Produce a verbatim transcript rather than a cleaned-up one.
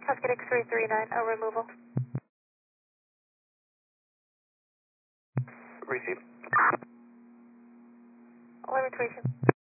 Husky X three three nine, a removal. Receive. Limitation.